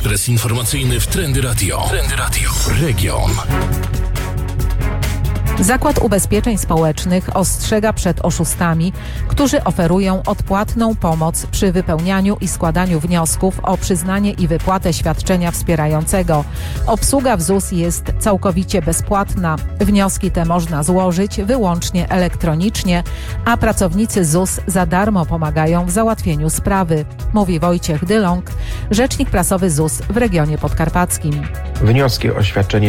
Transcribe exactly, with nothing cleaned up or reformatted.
Ekspres informacyjny w Trendy Radio. Trendy Radio. Region. Zakład Ubezpieczeń Społecznych ostrzega przed oszustami, którzy oferują odpłatną pomoc przy wypełnianiu i składaniu wniosków o przyznanie i wypłatę świadczenia wspierającego. Obsługa w Z U S jest całkowicie bezpłatna. Wnioski te można złożyć wyłącznie elektronicznie, a pracownicy Z U S za darmo pomagają w załatwieniu sprawy, mówi Wojciech Dylong, rzecznik prasowy Z U S w regionie podkarpackim. Wnioski o świadczenie